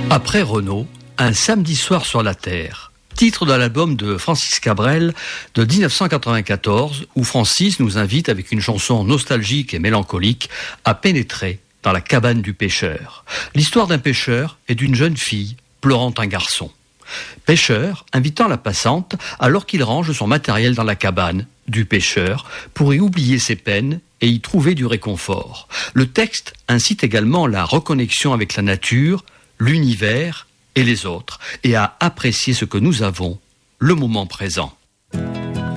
Après Renaud, un samedi soir sur la Terre. Titre de l'album de Francis Cabrel de 1994, où Francis nous invite avec une chanson nostalgique et mélancolique à pénétrer dans la cabane du pêcheur. L'histoire d'un pêcheur et d'une jeune fille pleurant un garçon. Pêcheur invitant la passante alors qu'il range son matériel dans la cabane du pêcheur pour y oublier ses peines et y trouver du réconfort. Le texte incite également la reconnexion avec la nature, l'univers et les autres, et à apprécier ce que nous avons, le moment présent.